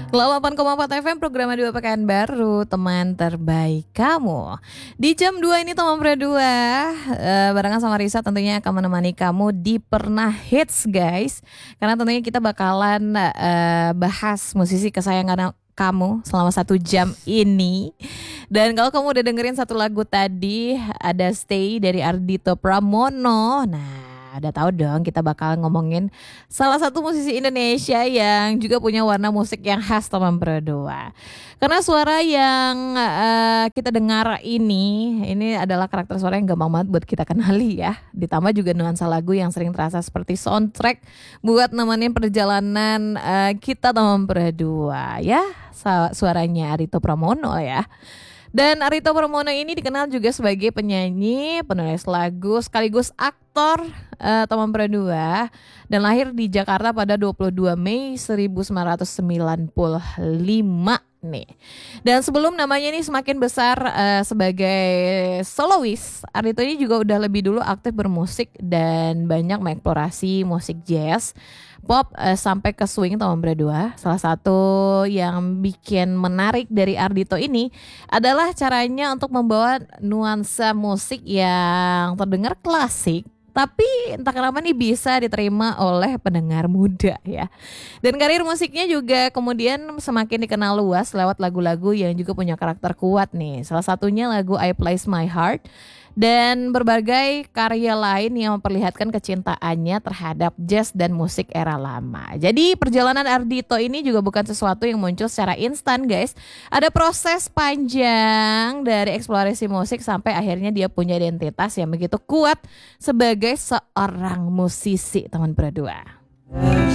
88,4 FM program 2 Pekanbaru, teman terbaik kamu. Di jam 2 ini teman berdua barengan sama Risa tentunya akan menemani kamu di Pernah Hits guys. Karena tentunya kita bakalan bahas musisi kesayangan kamu selama 1 jam ini. Dan kalau kamu udah dengerin satu lagu tadi, ada Stay dari Ardhito Pramono. Nah, udah tahu dong kita bakal ngomongin salah satu musisi Indonesia yang juga punya warna musik yang khas teman berdua. Karena suara yang kita dengar ini adalah karakter suara yang gampang banget buat kita kenali ya. Ditambah juga nuansa lagu yang sering terasa seperti soundtrack buat nemenin perjalanan kita teman berdua ya. Suaranya Ardhito Pramono ya. Dan Ardhito Pramono ini dikenal juga sebagai penyanyi, penulis lagu, sekaligus aktor teman berdua. Dan lahir di Jakarta pada 22 Mei 1995 nih. Dan sebelum namanya ini semakin besar sebagai solois, Ardhito ini juga udah lebih dulu aktif bermusik dan banyak mengeksplorasi musik jazz, pop sampai ke swing teman berdua. Salah satu yang bikin menarik dari Ardhito ini adalah caranya untuk membawa nuansa musik yang terdengar klasik, tapi entah kenapa nih bisa diterima oleh pendengar muda ya. Dan karir musiknya juga kemudian semakin dikenal luas lewat lagu-lagu yang juga punya karakter kuat nih. Salah satunya lagu I Place My Heart dan berbagai karya lain yang memperlihatkan kecintaannya terhadap jazz dan musik era lama. Jadi perjalanan Ardhito ini juga bukan sesuatu yang muncul secara instan guys. Ada proses panjang dari eksplorasi musik sampai akhirnya dia punya identitas yang begitu kuat sebagai seorang musisi teman berdua.